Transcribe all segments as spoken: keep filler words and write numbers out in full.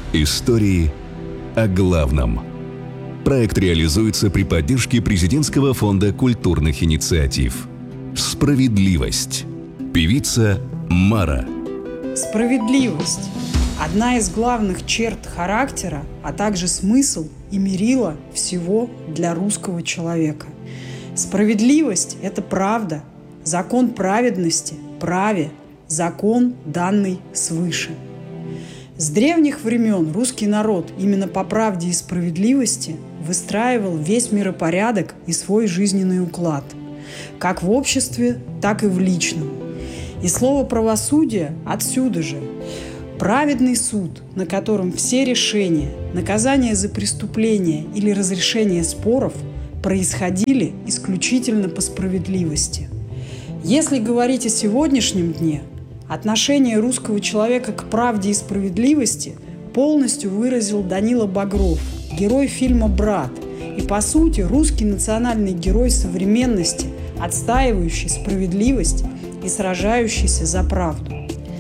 Истории о главном. Проект реализуется при поддержке Президентского фонда культурных инициатив. Справедливость. Певица Мара. Справедливость – одна из главных черт характера, а также смысл и мерило всего для русского человека. Справедливость – это правда, закон праведности, праве, закон, данный свыше. С древних времен русский народ именно по правде и справедливости выстраивал весь миропорядок и свой жизненный уклад, как в обществе, так и в личном. И слово «правосудие» отсюда же. Праведный суд, на котором все решения, наказания за преступления или разрешение споров происходили исключительно по справедливости. Если говорить о сегодняшнем дне, отношение русского человека к правде и справедливости полностью выразил Данила Багров, герой фильма «Брат», и, по сути, русский национальный герой современности, отстаивающий справедливость и сражающийся за правду.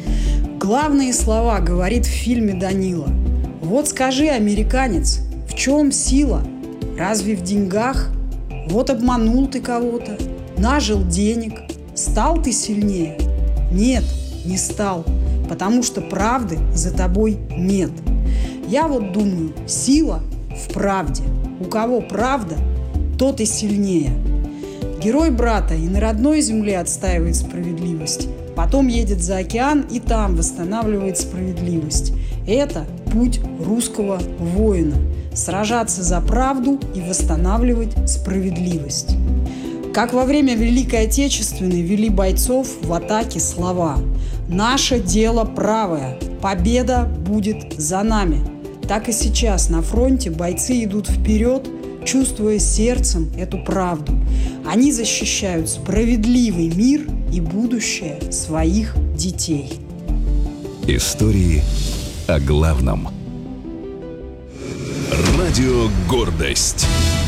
Главные слова говорит в фильме Данила. «Вот скажи, американец, в чем сила? Разве в деньгах? Вот обманул ты кого-то, нажил денег, стал ты сильнее? Нет, не стал, потому что правды за тобой нет. Я вот думаю, сила в правде. У кого правда, тот и сильнее». Герой «Брата» и на родной земле отстаивает справедливость, потом едет за океан и там восстанавливает справедливость. Это путь русского воина – сражаться за правду и восстанавливать справедливость. Как во время Великой Отечественной вели бойцов в атаке слова: «Наше дело правое, победа будет за нами». Так и сейчас на фронте бойцы идут вперед, чувствуя сердцем эту правду. Они защищают справедливый мир и будущее своих детей. Истории о главном. Радио «Гордость».